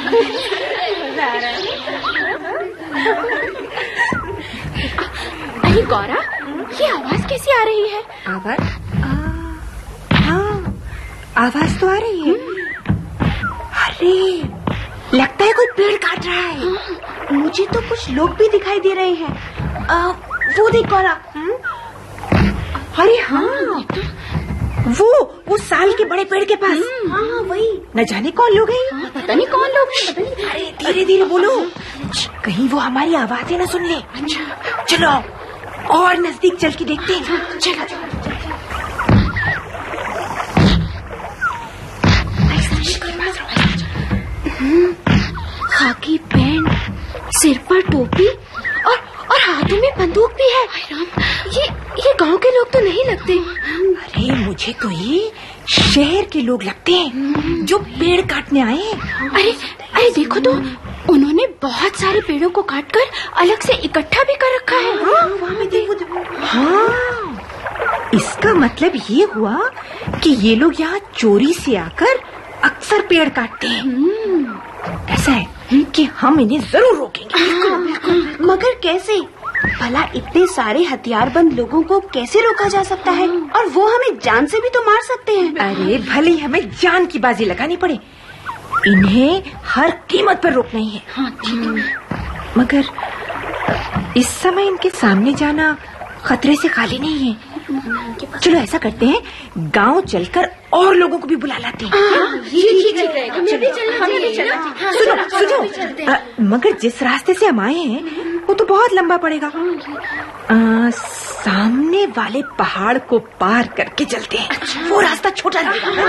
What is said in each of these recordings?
अरे गौरा, ये आवाज कैसी आ रही है? आवाज? हाँ, आवाज तो आ रही है। अरे, लगता है कोई पेड़ काट रहा है। मुझे तो कुछ लोग भी दिखाई दे रहे हैं। वो देख गौरा। अरे हाँ, वो साल के बड़े पेड़ के पास। हाँ, वही। न जाने कौन लोग हैं। पता नहीं कौन लोग हैं। अरे धीरे धीरे बोलो, कहीं वो हमारी आवाजें न सुन ले। चलो और नजदीक चल के देखते हैं। चलो। खाकी पैंट, सिर पर टोपी और हाथों में बंदूक भी है। ये गांव के लोग तो नहीं लगते। अरे मुझे तो ये शहर के लोग लगते हैं जो पेड़ काटने आए हैं। अरे देखो तो, उन्होंने बहुत सारे पेड़ों को काटकर अलग से इकट्ठा भी कर रखा है। वहाँ पे देखो। हाँ, इसका मतलब ये हुआ कि ये लोग यहाँ चोरी से आकर अक्सर पेड़ काटते हैं। ऐसा है कि हम इन्हें जरूर रोकेंगे। बिल्कुल। मगर कैसे? भला इतने सारे हथियारबंद लोगों को कैसे रोका जा सकता है? और वो हमें जान से भी तो मार सकते हैं। अरे भले ही हमें जान की बाजी लगानी पड़े, इन्हें हर कीमत पर रोकना ही है। हाँ, ठीक है। मगर इस समय इनके सामने जाना खतरे से खाली नहीं है। चलो ऐसा करते हैं, गांव चलकर और लोगों को भी बुला लाते हैं। ठीक रहेगा। हमें भी चलना। सुनो, मगर जिस रास्ते से हम आए हैं वो तो बहुत लंबा पड़ेगा। सामने वाले पहाड़ को पार करके चलते हैं। वो रास्ता छोटा लगेगा।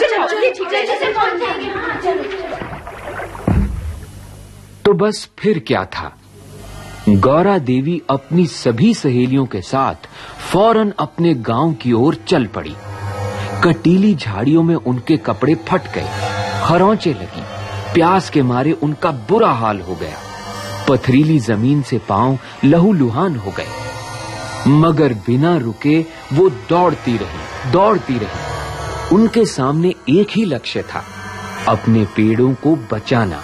तो बस फिर क्या था, गौरा देवी अपनी सभी सहेलियों के साथ फौरन अपने गांव की ओर चल पड़ी। कटीली झाड़ियों में उनके कपड़े फट गए, खरोंचे लगी, प्यास के मारे उनका बुरा हाल हो गया। पथरीली जमीन से पांव लहूलुहान हो गए, मगर बिना रुके वो दौड़ती रही। उनके सामने एक ही लक्ष्य था, अपने पेड़ों को बचाना।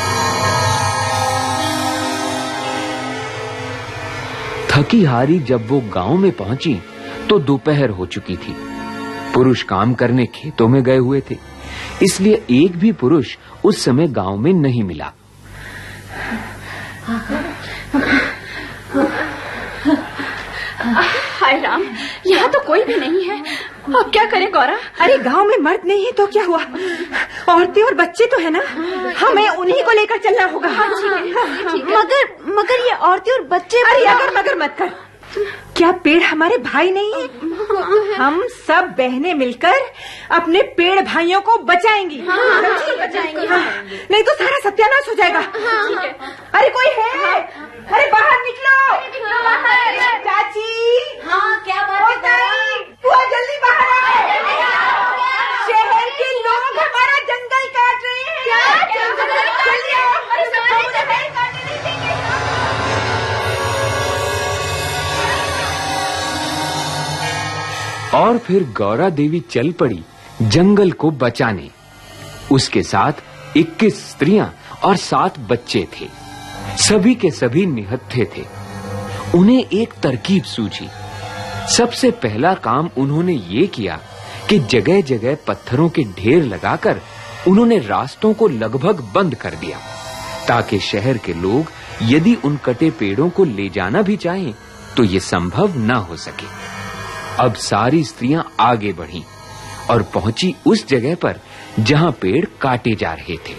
थकी हारी जब वो गांव में पहुंची तो दोपहर हो चुकी थी। पुरुष काम करने खेतों में गए हुए थे, इसलिए एक भी पुरुष उस समय गांव में नहीं मिला। हाय राम, यहाँ तो कोई भी नहीं है। अब क्या करें गौरा? अरे गांव में मर्द नहीं है तो क्या हुआ, औरतें और बच्चे तो है ना, हमें उन्हीं को लेकर चलना होगा। मगर ये औरतें और बच्चे। अरे अगर मगर मत कर, क्या पेड़ हमारे भाई नहीं है? हम सब बहनें मिलकर अपने पेड़ भाइयों को बचाएंगी। बचाएंगे। नहीं तो सारा सत्यानाश हो जाएगा। अरे कोई है? अरे बाहर निकलो। चाची। हाँ, क्या बात है? तू जल्दी बाहर आ। शहर के लोग हमारा जंगल काट रहे हैं। क्या? जल्दी आओ। और फिर गौरा देवी चल पड़ी जंगल को बचाने। उसके साथ 21 स्त्रियां और 7 बच्चे थे। सभी के सभी निहत्थे थे। उन्हें एक तरकीब सूझी। सबसे पहला काम उन्होंने ये किया कि जगह जगह पत्थरों के ढेर लगाकर उन्होंने रास्तों को लगभग बंद कर दिया, ताकि शहर के लोग यदि उन कटे पेड़ों को ले जाना भी चाहें तो ये संभव न हो सके। अब सारी स्त्रियां आगे बढ़ीं और पहुंची उस जगह पर जहां पेड़ काटे जा रहे थे।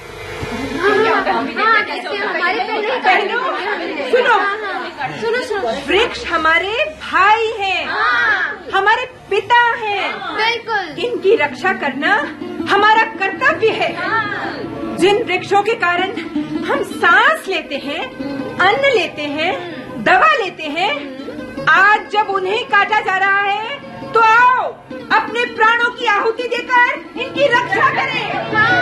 सुनो, वृक्ष हमारे भाई हैं, हमारे पिता हैं। बिल्कुल। इनकी रक्षा करना हमारा कर्तव्य है। जिन वृक्षों के कारण हम सांस लेते हैं, अन्न लेते हैं, दवा लेते हैं, आज जब उन्हें काटा जा रहा है तो आओ अपने प्राणों की आहुति देकर इनकी रक्षा करें।